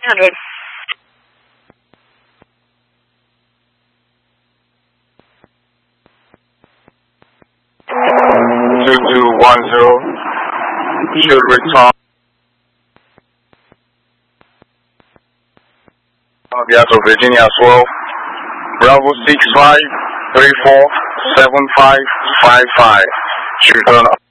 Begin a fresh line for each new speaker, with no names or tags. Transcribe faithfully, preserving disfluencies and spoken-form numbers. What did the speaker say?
hundred.
two two one zero, should return. Piazza Virginia twelve, Bravo six five three four seven five five five, should return.